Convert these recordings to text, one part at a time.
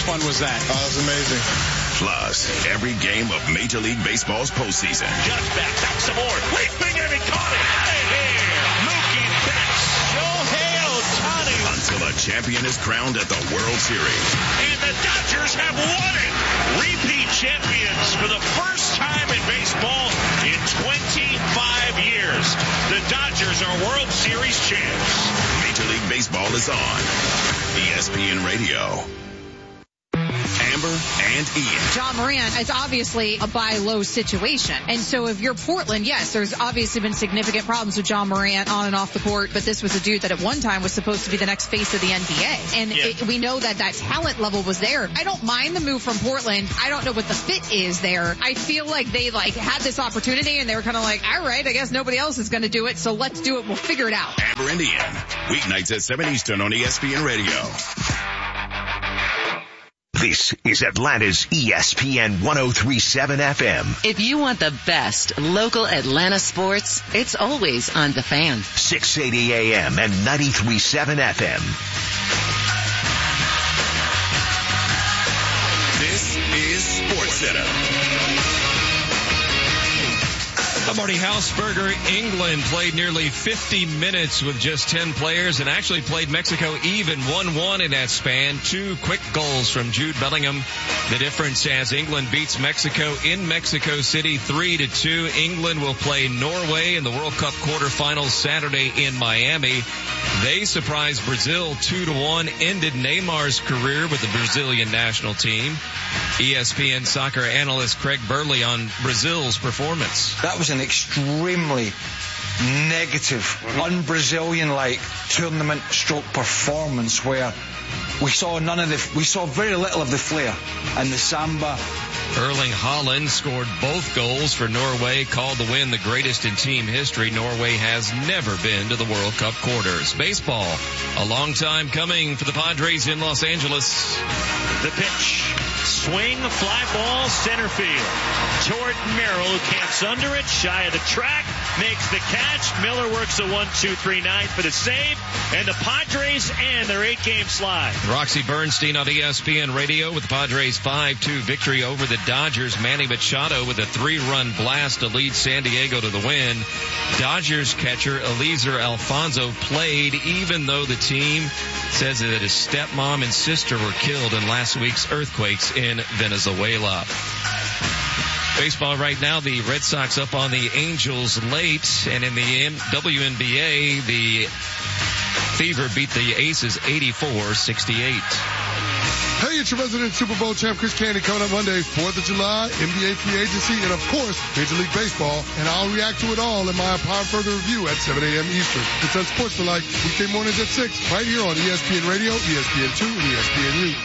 fun was that? Oh, it was amazing. Plus, every game of Major League Baseball's postseason. Just back some more. Leaping and he caught it. Right here. Mookie Betts. Shohei Ohtani. Until a champion is crowned at the World Series. And the Dodgers have won it. Repeat champions for the first time in baseball in 25 years. The Dodgers are World Series champs. Major League Baseball is on ESPN Radio. Amber and Ian. John Moran, it's obviously a buy low situation. And so if you're Portland, yes, there's obviously been significant problems with John Moran on and off the court, but this was a dude that at one time was supposed to be the next face of the NBA. And we know that talent level was there. I don't mind the move from Portland. I don't know what the fit is there. I feel like they had this opportunity and they were kind of like, all right, I guess nobody else is going to do it, so let's do it. We'll figure it out. Amber and Ian, weeknights at 7 Eastern on ESPN Radio. This is Atlanta's ESPN 103.7 FM. If you want the best local Atlanta sports, it's always on The Fan. 680 AM and 93.7 FM. This is SportsCenter. I'm Marty Hausberger. England played nearly 50 minutes with just 10 players and actually played Mexico even 1-1 in that span. 2 quick goals from Jude Bellingham. The difference as England beats Mexico in Mexico City 3-2. England will play Norway in the World Cup quarterfinals Saturday in Miami. They surprised Brazil 2-1, ended Neymar's career with the Brazilian national team. ESPN soccer analyst Craig Burley on Brazil's performance. That was an extremely negative, un-Brazilian-like tournament stroke performance where we saw very little of the flair and the samba. Erling Haaland scored both goals for Norway, called the win the greatest in team history. Norway has never been to the World Cup quarters. Baseball, a long time coming for the Padres in Los Angeles. The pitch. Swing, fly ball, center field. Jordan Merrill, who camps under it, shy of the track, makes the catch. Miller works a 1-2-3-9 for the save, and the Padres end their 8-game slide. Roxy Bernstein on ESPN Radio with the Padres' 5-2 victory over the Dodgers. Manny Machado with a 3-run blast to lead San Diego to the win. Dodgers catcher Eliezer Alfonso played even though the team says that his stepmom and sister were killed in last week's earthquakes in Venezuela. Baseball right now, the Red Sox up on the Angels late, and in the WNBA, the Fever beat the Aces 84-68. Hey, it's your resident Super Bowl champ, Chris Candy, coming up Monday, 4th of July, NBA free agency, and of course, Major League Baseball. And I'll react to it all in my Power Further review at 7 a.m. Eastern. It's Unsportsmanlike, weekday mornings at 6, right here on ESPN Radio, ESPN2, and ESPNU.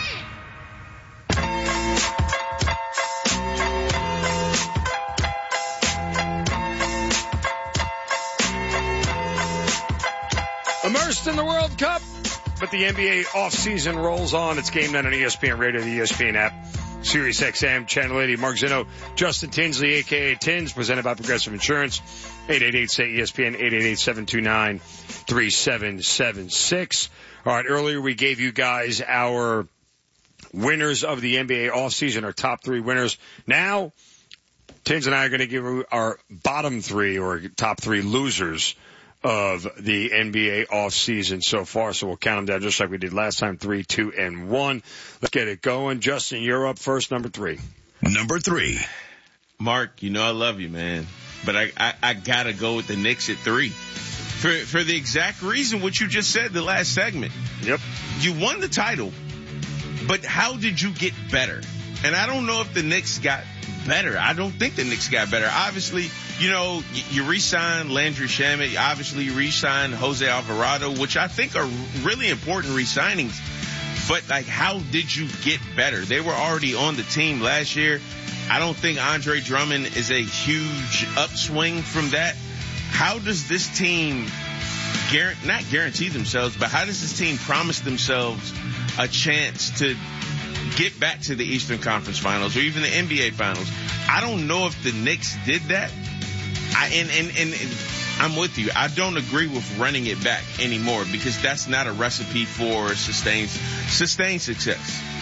Immersed in the World Cup, but the NBA offseason rolls on. It's Game Night on ESPN Radio, the ESPN app, Sirius XM, Channel 80. Mark Zinno, Justin Tinsley, a.k.a. Tins, presented by Progressive Insurance. 888-SAY-ESPN, 888-729-3776. All right, earlier we gave you guys our winners of the NBA offseason, our top 3 winners. Now, Tins and I are going to give you our bottom 3 or top 3 losers of the NBA offseason so far. So we'll count them down just like we did last time, 3, 2, and 1. Let's get it going. Justin, you're up first, number 3. Number 3. Mark, you know I love you, man. But I gotta go with the Knicks at 3. For the exact reason what you just said the last segment. Yep. You won the title, but how did you get better? And I don't know if the Knicks got better. I don't think the Knicks got better. Obviously, you know, you re-signed Landry Shamet. Obviously, you re-signed Jose Alvarado, which I think are really important re-signings. But, like, how did you get better? They were already on the team last year. I don't think Andre Drummond is a huge upswing from that. How does this team not guarantee themselves, but how does this team promise themselves a chance to get back to the Eastern Conference Finals or even the NBA Finals? I don't know if the Knicks did that. And I'm with you. I don't agree with running it back anymore because that's not a recipe for sustained success.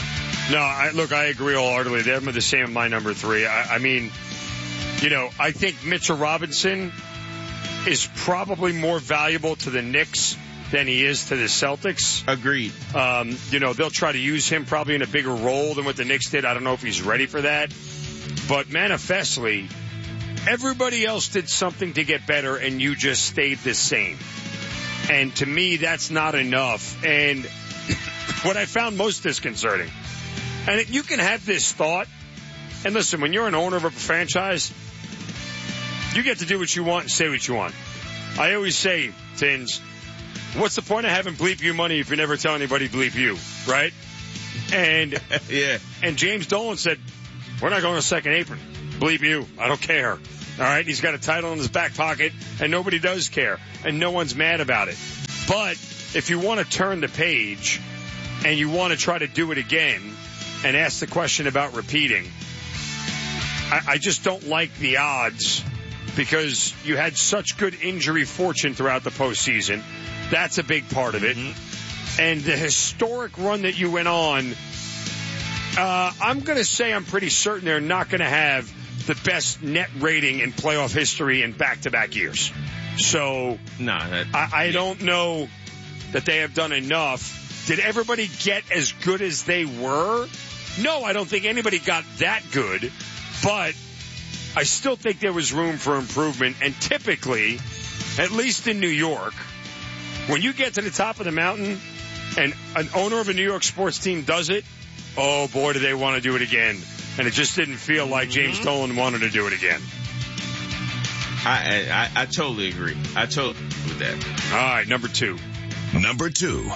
No, I agree wholeheartedly. They're the same in my number 3. I mean, I think Mitchell Robinson is probably more valuable to the Knicks than he is to the Celtics. Agreed. They'll try to use him probably in a bigger role than what the Knicks did. I don't know if he's ready for that. But manifestly, everybody else did something to get better, and you just stayed the same. And to me, that's not enough. And what I found most disconcerting, and you can have this thought, and listen, when you're an owner of a franchise, you get to do what you want and say what you want. I always say, Tins, what's the point of having bleep you money if you never tell anybody bleep you, right? And yeah. And James Dolan said, we're not going to second apron. Bleep you. I don't care. All right? He's got a title in his back pocket, and nobody does care, and no one's mad about it. But if you want to turn the page and you want to try to do it again and ask the question about repeating, I just don't like the odds because you had such good injury fortune throughout the postseason. That's a big part of it. Mm-hmm. And the historic run that you went on, I'm going to say I'm pretty certain they're not going to have the best net rating in playoff history in back-to-back years. So I don't know that they have done enough. Did everybody get as good as they were? No, I don't think anybody got that good. But I still think there was room for improvement. And typically, at least in New York, when you get to the top of the mountain and an owner of a New York sports team does it, oh, boy, do they want to do it again. And it just didn't feel like James Dolan wanted to do it again. I totally agree. I totally agree with that. All right, number 2. Number 2.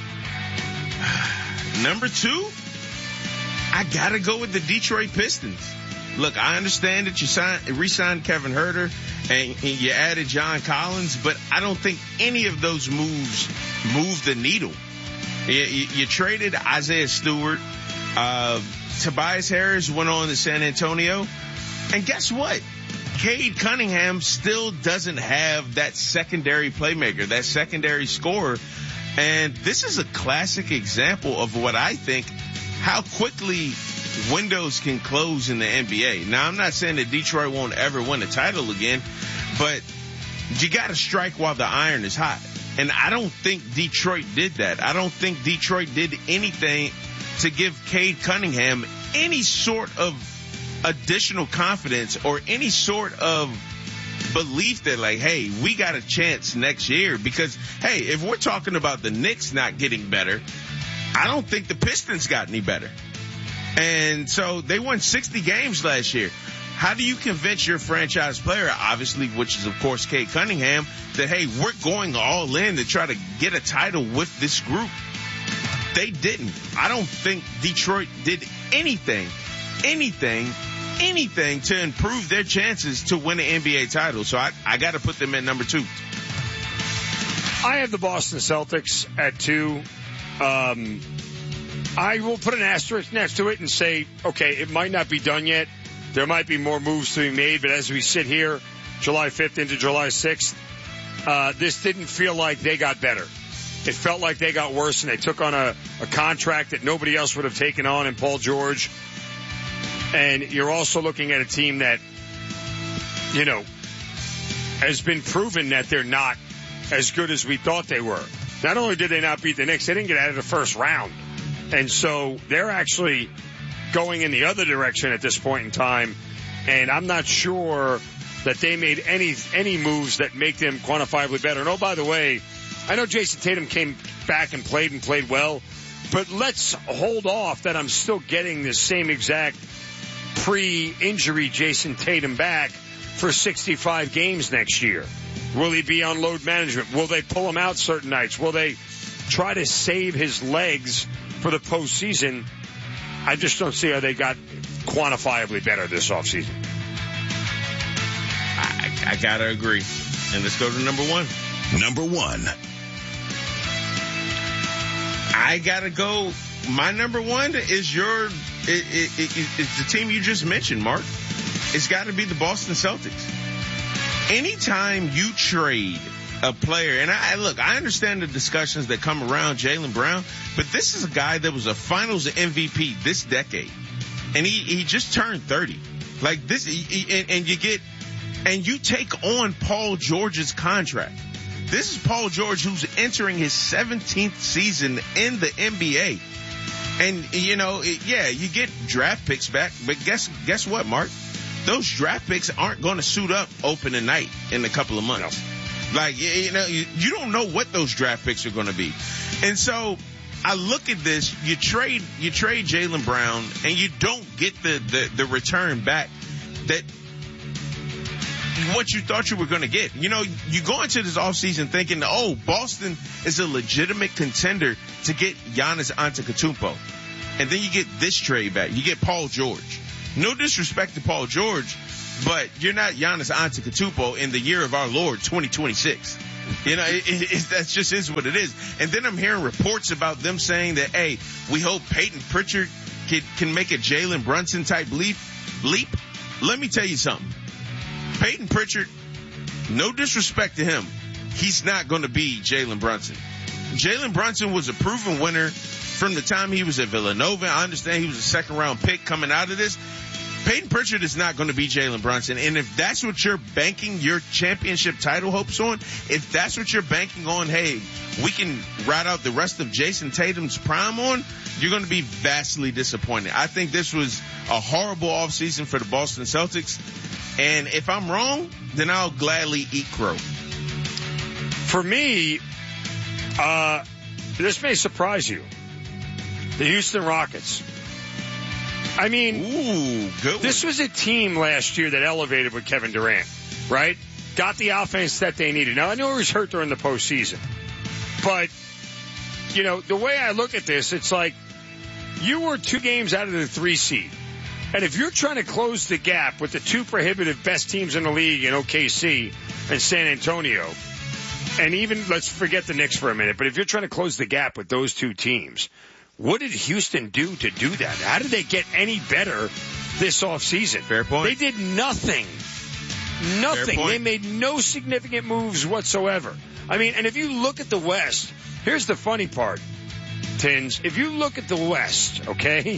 Number 2, I got to go with the Detroit Pistons. Look, I understand that you re-signed Kevin Huerter and you added John Collins, but I don't think any of those moves moved the needle. You traded Isaiah Stewart. Tobias Harris went on to San Antonio. And guess what? Cade Cunningham still doesn't have that secondary playmaker, that secondary scorer. And this is a classic example of what I think, how quickly windows can close in the NBA. Now, I'm not saying that Detroit won't ever win a title again, but you got to strike while the iron is hot. And I don't think Detroit did that. I don't think Detroit did anything to give Cade Cunningham any sort of additional confidence or any sort of belief that, like, hey, we got a chance next year. Because, hey, if we're talking about the Knicks not getting better, I don't think the Pistons got any better. And so they won 60 games last year. How do you convince your franchise player, obviously, which is, of course, Cade Cunningham, that, hey, we're going all in to try to get a title with this group? They didn't. I don't think Detroit did anything to improve their chances to win an NBA title. So I got to put them at number 2. I have the Boston Celtics at 2. I will put an asterisk next to it and say, okay, it might not be done yet. There might be more moves to be made, but as we sit here, July 5th into July 6th, this didn't feel like they got better. It felt like they got worse, and they took on a contract that nobody else would have taken on in Paul George. And you're also looking at a team that, has been proven that they're not as good as we thought they were. Not only did they not beat the Knicks, they didn't get out of the first round. And so they're actually going in the other direction at this point in time. And I'm not sure that they made any moves that make them quantifiably better. And, oh, by the way, I know Jason Tatum came back and played well, but let's hold off that I'm still getting the same exact pre-injury Jason Tatum back for 65 games next year. Will he be on load management? Will they pull him out certain nights? Will they try to save his legs for the postseason? I just don't see how they got quantifiably better this offseason. I got to agree. And let's go to number 1. Number 1. I got to go. My number 1 is it's the team you just mentioned, Mark. It's got to be the Boston Celtics. Anytime you trade a player, and I understand the discussions that come around Jaylen Brown, but this is a guy that was a Finals MVP this decade, and he just turned 30. Like this, and you take on Paul George's contract. This is Paul George who's entering his 17th season in the NBA. And, you get draft picks back, but guess what, Mark? Those draft picks aren't going to suit up opening night in a couple of months. No. Like, you don't know what those draft picks are going to be. And so I look at this, you trade Jaylen Brown and you don't get the return back that what you thought you were going to get. You go into this offseason thinking, Boston is a legitimate contender to get Giannis Antetokounmpo. And then you get this trade back. You get Paul George. No disrespect to Paul George, but you're not Giannis Antetokounmpo in the year of our Lord, 2026. That just is what it is. And then I'm hearing reports about them saying that, hey, we hope Peyton Pritchard can make a Jalen Brunson type leap. Let me tell you something. Peyton Pritchard, no disrespect to him, he's not going to be Jalen Brunson. Jalen Brunson was a proven winner from the time he was at Villanova. I understand he was a second-round pick coming out of this. Peyton Pritchard is not going to be Jalen Brunson. And if that's what you're banking your championship title hopes on, if that's what you're banking on, hey, we can ride out the rest of Jason Tatum's prime on, you're going to be vastly disappointed. I think this was a horrible offseason for the Boston Celtics. And if I'm wrong, then I'll gladly eat crow. For me, this may surprise you. The Houston Rockets. I mean, this was a team last year that elevated with Kevin Durant, right? Got the offense that they needed. Now, I know he was hurt during the postseason. But, the way I look at this, it's like you were 2 games out of the 3 seed. And if you're trying to close the gap with the 2 prohibitive best teams in the league in OKC and San Antonio, and even, let's forget the Knicks for a minute, but if you're trying to close the gap with those 2 teams, what did Houston do to do that? How did they get any better this offseason? Fair point. They did nothing. Nothing. They made no significant moves whatsoever. I mean, and if you look at the West, here's the funny part, Tins. If you look at the West, okay,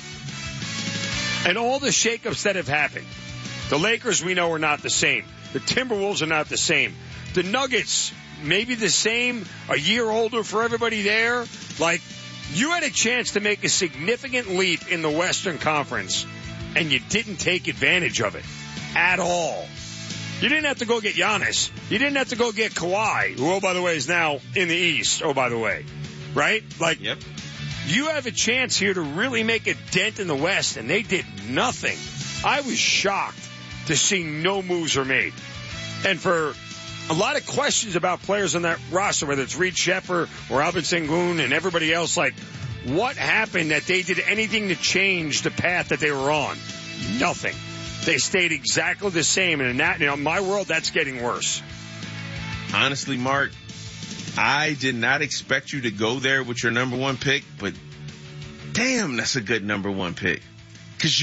and all the shakeups that have happened, the Lakers we know are not the same. The Timberwolves are not the same. The Nuggets, maybe the same, a year older for everybody there. Like, you had a chance to make a significant leap in the Western Conference, and you didn't take advantage of it at all. You didn't have to go get Giannis. You didn't have to go get Kawhi, who, by the way, is now in the East, by the way. Right? Like, yep. You have a chance here to really make a dent in the West, and they did nothing. I was shocked to see no moves were made. And for a lot of questions about players on that roster, whether it's Reed Shepard or Albert Sengun and everybody else, like, what happened that they did anything to change the path that they were on? Nothing. They stayed exactly the same, and in my world, that's getting worse. Honestly, Mark, I did not expect you to go there with your number 1 pick, but damn, that's a good number 1 pick. Because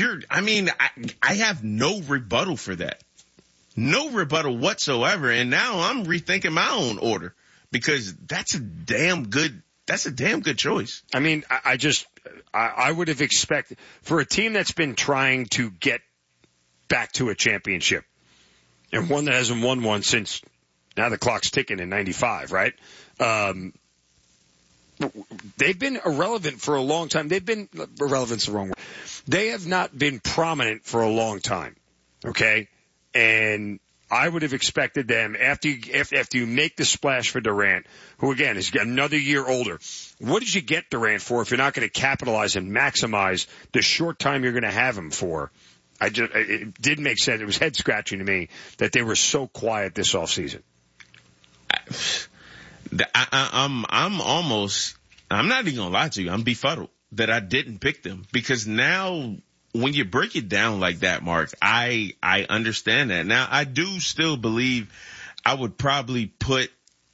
I have no rebuttal for that. No rebuttal whatsoever. And now I'm rethinking my own order because that's a damn good choice. I mean, I would have expected for a team that's been trying to get back to a championship and one that hasn't won one since now the clock's ticking in 95, right? They've been irrelevant for a long time. Irrelevant's the wrong word. They have not been prominent for a long time. Okay. And I would have expected them after you make the splash for Durant, who again is another year older. What did you get Durant for if you're not going to capitalize and maximize the short time you're going to have him for? It didn't make sense. It was head scratching to me that they were so quiet this offseason. I'm not even gonna lie to you. I'm befuddled that I didn't pick them because now when you break it down like that, Mark, I understand that. Now I do still believe I would probably put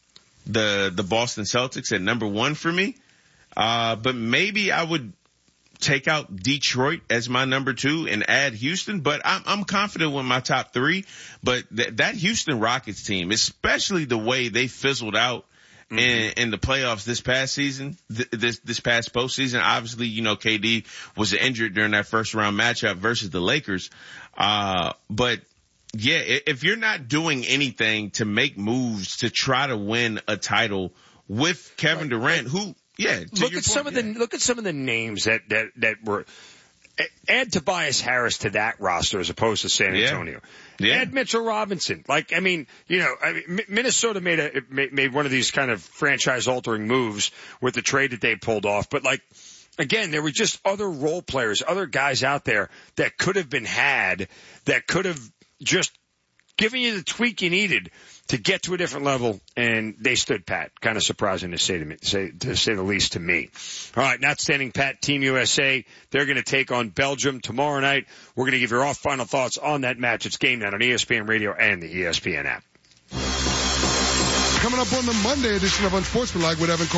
the Boston Celtics at number 1 for me. But maybe I would take out Detroit as my number 2 and add Houston, but I'm confident with my top 3. But that Houston Rockets team, especially the way they fizzled out in the playoffs this past season, this past postseason. Obviously, KD was injured during that first round matchup versus the Lakers. But yeah, if you're not doing anything to make moves to try to win a title with Kevin Durant, look at some of the names that were. Add Tobias Harris to that roster as opposed to San Antonio. Yeah. Add Mitchell Robinson. Minnesota made one of these kind of franchise-altering moves with the trade that they pulled off. But, again, there were just other role players, other guys out there that could have been had, that could have just given you the tweak you needed to get to a different level, and they stood pat. Kind of surprising to say the least to me. All right, not standing pat, Team USA. They're going to take on Belgium tomorrow night. We're going to give you our final thoughts on that match. It's Game Night on ESPN Radio and the ESPN app. Coming up on the Monday edition of Unsportsmanlike with Evan Cole.